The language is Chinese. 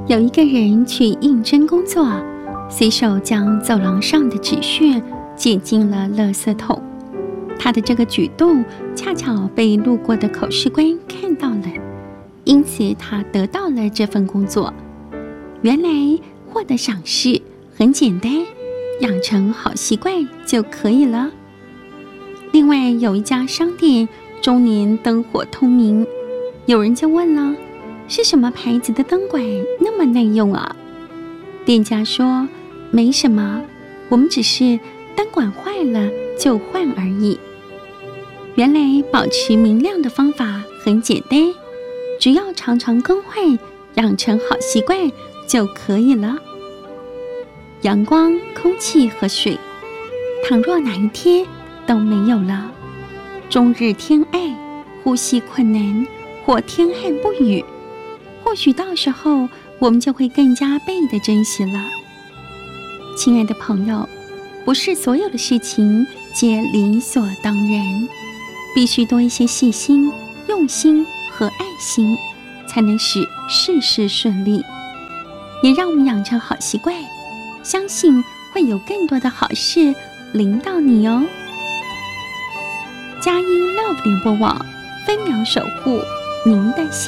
有一个人去应征工作，随手将走廊上的纸屑捡进了垃圾桶。他的这个举动恰巧被路过的口试官看到了，因此他得到了这份工作。原来获得赏识很简单，养成好习惯就可以了。另外有一家商店终年灯火通明，有人就问了，是什么牌子的灯管那么耐用啊？店家说，没什么，我们只是灯管坏了就换而已。原来保持明亮的方法很简单，只要常常更换，养成好习惯就可以了。阳光、空气和水，倘若哪一天都没有了，终日天暗，呼吸困难，或天旱不雨，或许到时候我们就会更加倍地珍惜了。亲爱的朋友，不是所有的事情皆理所当然，必须多一些细心、用心和爱心，才能使事事顺利。也让我们养成好习惯，相信会有更多的好事临到你哦。佳音 Love 联播网，分秒守护您的心。